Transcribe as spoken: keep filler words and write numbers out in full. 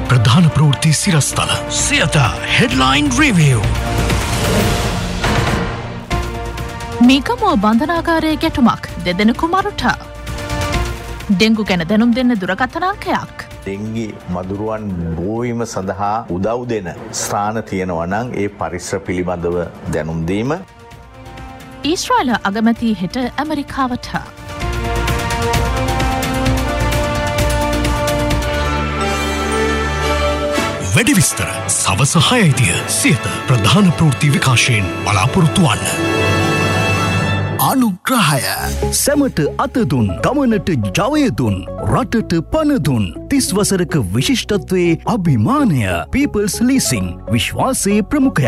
ප්‍රධාන ප්‍රවෘත්ති සිරස්තල Siyatha headline review. Meegamuwa බන්ධනාගාරයේ ගැටුමක් දෙදෙනෙකු මරුට. ඩෙංගු ගැන දැනුම් දෙන්න දුරකථන අංකයක්. ඩෙංගි මදුරුවන් බෝවීම සඳහා උදව් දෙන ස්ථාන තියෙනවා නම් ඒ පරිසර පිළිබඳව දැනුම් දීම. ඊශ්‍රායල අගමැති හෙට ඇමරිකාවට. වැඩි විස්තර සවස හයයිදිය සියත ප්‍රධාන ප්‍රවෘත්ති විකාශයෙන් බලාපොරොත්තු වන්න. අනුග්‍රහය සැමට අතදුන් ගමනට ජවයදුන් රටට පණදුන් තිස් වසරක විශිෂ්ටත්වයේ අභිමානය පීපල්ස් ලීසිං විශ්වාසයේ ප්‍රමුඛය.